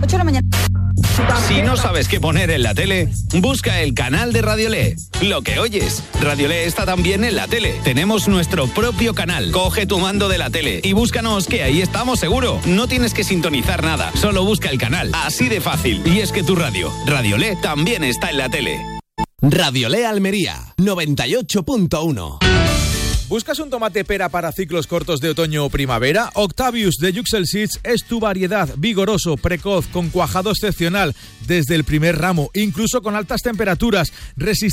8 de la mañana. Si no sabes qué poner en la tele, busca el canal de Radiolé. Lo que oyes, Radiolé está también en la tele. Tenemos nuestro propio canal. Coge tu mando de la tele y búscanos, que ahí estamos seguro. No tienes que sintonizar nada, solo busca el canal. Así de fácil. Y es que tu radio, Radiolé, también está en la tele. Radiolé Almería, 98.1. ¿Buscas un tomate pera para ciclos cortos de otoño o primavera? Octavius de Yuxel Seeds es tu variedad, vigoroso, precoz, con cuajado excepcional desde el primer ramo, incluso con altas temperaturas, resistente